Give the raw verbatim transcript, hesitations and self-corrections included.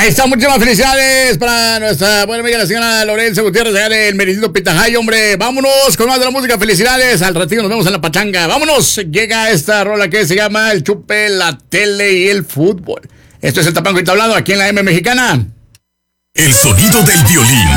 Ahí está, muchísimas felicidades para nuestra buena amiga la señora Lorenza Gutiérrez allá del Meridito Pitajay, hombre. Vámonos con más de la música, felicidades. Al ratito nos vemos en la pachanga. Vámonos, llega esta rola que se llama El Chupe, la Tele y el Fútbol. Esto es el Tapanco y Tablado aquí en la M Mexicana. El sonido del violín.